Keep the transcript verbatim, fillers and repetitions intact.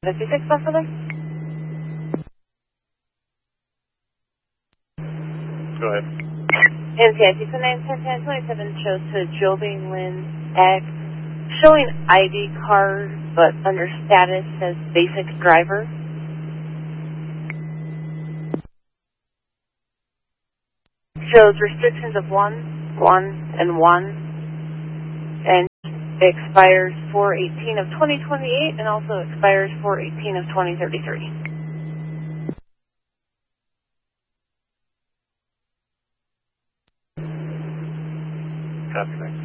fifty-six Buffalo? Go ahead. N C I C nine ten ten twenty-seven shows to Joby Lynn X, showing I D card, but under status says basic driver. Shows restrictions of one, one, and one, and expires four eighteen of twenty twenty-eight, and also expires four eighteen of twenty thirty-three. Copy that.